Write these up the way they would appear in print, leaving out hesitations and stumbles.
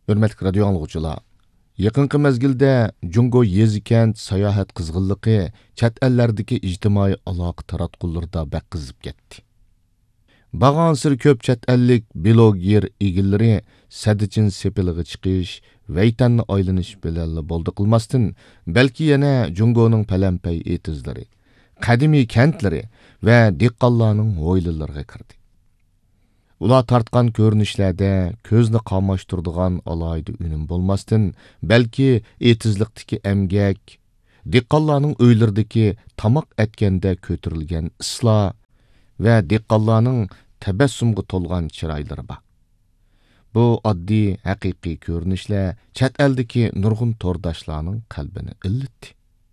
Hürmetli radio anlıqçılar, yaqinqi mezgilde Jungo yezi-kent sayohat qizg'inligi chet ellardagi ijtimoiy aloqa taratqularida bak qizib ketdi. Bag'ansir ko'p chet ellik bloger egillari sadichin sepiliga chiqish, vaytanni aylanish bilan bo'ldi qilmasdan, balki yana Jungoning palampay etizlari, qadimiy kentlari va dehqonlarning hovlilariga kirdi. Ular tartqan ko'rinishlarda ko'zni qamashtiradigan alayda unum bo'lmasdan, balki etizliqdagi emgak, dehqonlarning uylaridagi tamoq etganda ko'tarilgan islo va dehqonlarning tabassumga to'lgan chiroylari bor. Bu oddiy haqiqiy ko'rinishlar chet eldagi nurg'un to'rdoshlarning qalbini illitdi.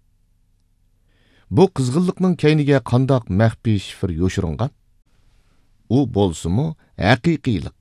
Bu qizg'inlikning kayniga qandoq maxfiy shifr yo'shiringan? U bo'lsimi haqiqiylik.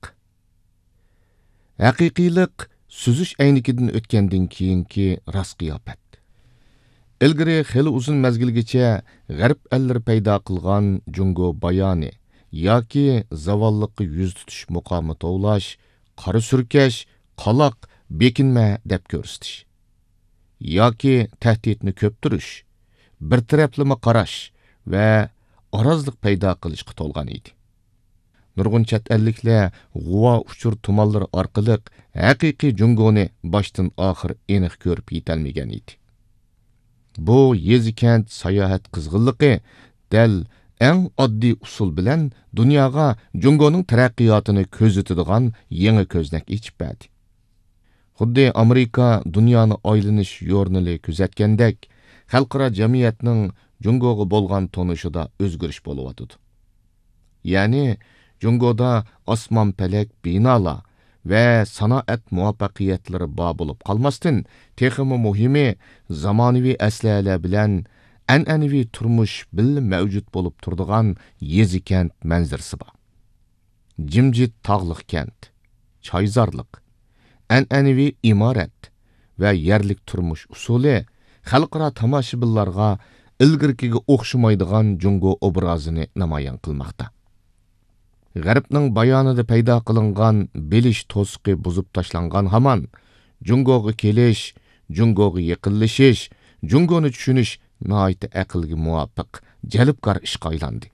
Haqiqiylik suzish aynikidan o'tgandan keyingi rast qiyofat. Ilgari xeli uzun mezgilgacha g'arb ellari paydo qilgan Jungo bayoni yoki zavolliqqa yuz tutish muqomi tovlash, qora surkash, qaloq, bekinma deb ko'rsatish yoki tahdidni ko'ptirish, bir taraflama qarash va arazlik paydo qilishga to'lgan edi. Nurg'un chet elliklar g'uva uchur tumanlari orqali haqiqiy Jungoni boshdan oxir aniq ko'rib yetolmagan edi. Bu yezi-kent sayohat qizg'inligi dal eng oddiy usul bilan dunyoga Jungoning taraqqiyotini ko'zitadigan yangi ko'znak ichib berdi. Xuddi Amerika dunyoni aylanish yo'rnini kuzatgandek, xalqaro jamiyatning Jungoga bo'lgan tonishida o'zgarish bo'layotdi. Ya'ni Jungoda osmon palak binolar va sanoat muvaffaqiyatlari bor bo'lib qolmasdan, texmi muhimi zamonaviy aslahalar bilan an'anaviy turmush birga mavjud bo'lib turadigan yezi-kent manzarasi bor. Jimjit tog'liq kent, choyzorliq, an'anaviy imorat va yerlik turmush usuli xalqaro tomoshabinlarga ilgirkiga o'xshamaydigan Jungo obrazini namoyon qilmoqda. G'arbning bayonida paydo qilingan bilish to'siqi buzib tashlangan hamon Jungoga kelish, Jungoga yaqinlashish, Jungoni tushunish nihoyat aqlga muvofiq, jalbkor ishga aylandi.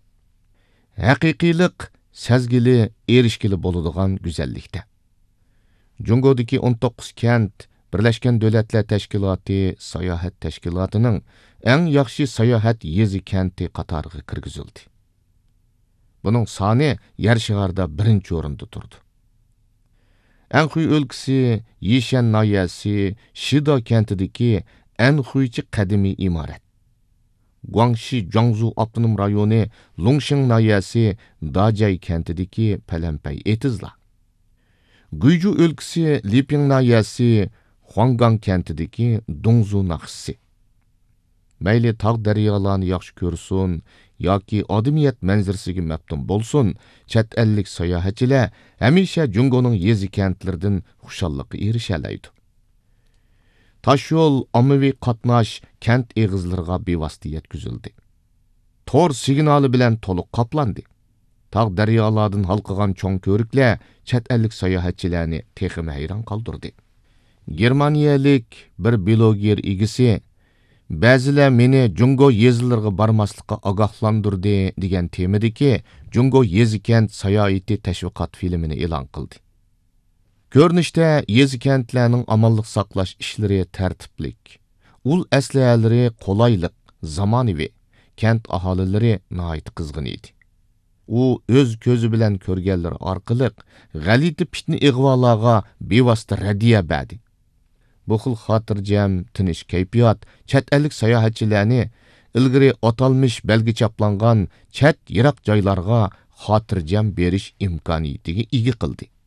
Haqiqiylik sezgili, erishgili bo'ladigan go'zallikda. Jungodagi 19 kent Birlashgan Davlatlar Tashkiloti sayohat tashkilotining eng yaxshi sayohat yezi-kenti qatoriga kirgizildi. Bunun soni yer shaharda birinchi o'rinda turdi. Anxuy o'lkasi Yishan noyasi Shido kentidagi Anxuychi qadimiy imorat. Guangxi Jiangsu avtonom rayoni Longsheng noyasi Dajay kentidagi palampay etizlar. Guyju o'lkasi Liping noyasi Huanggang kentidagi Dongzu naqshisi. Mayli tog' daryolarni yaxshi ko'rsin yoki odamiyat manzarasiga maftun bo'lsin, chet ellik sayohatchilar hamisha Jungoning yezi-kentlaridan xushallikqa erishalaydi. Tashyo'l ommaviy qatnash kent eg'izlariga bevosita yetkazildi. Tor signali bilan to'liq qoplandi. Tog' daryolardan halqagan cho'ng ko'riklar chet ellik sayohatchilarni texmi hayron qoldirdi. Germaniyalik bir bloger egisi ba'zilar meni Jungo yezilariga barmaslikqa ogohlantirdi degan temadagi Jungo yezi-kent sayohati tashviqot filmini e'lon qildi. Ko'rinishda yezi-kentlarning amonlik saqlash ishlari tartiblik, ul aslahalari qolaylik, zamonaviy, kent aholilari nihoyat qizg'in edi. U o'z ko'zi bilan ko'rganlar orqali g'alati fitna ig'volarga bevosita radiya berdi. Bu xil xotirjam, tinish kayfiyat chet ellik sayohatchilarni ilgari atalmish belgi chaplangan chet yiroq joylarga xotirjam berish imkoniyatiga ega qildi.